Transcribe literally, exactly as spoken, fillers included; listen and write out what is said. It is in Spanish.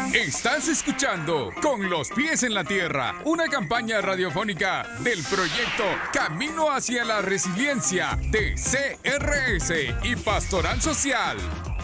Estás escuchando Con los pies en la tierra, una campaña radiofónica del proyecto Camino hacia la Resiliencia de C R S y Pastoral Social.